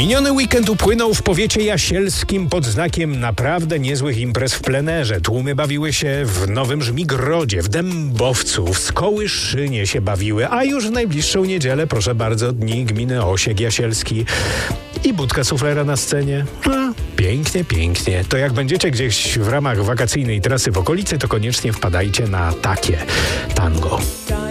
Miniony weekend upłynął w powiecie jasielskim pod znakiem naprawdę niezłych imprez w plenerze. Tłumy bawiły się w Nowym Żmigrodzie, w Dębowcu, w Skołyszynie się bawiły, a już w najbliższą niedzielę, proszę bardzo, dni gminy Osiek Jasielski i budka suflera na scenie. Pięknie, pięknie. To jak będziecie gdzieś w ramach wakacyjnej trasy w okolicy, to koniecznie wpadajcie na takie tango.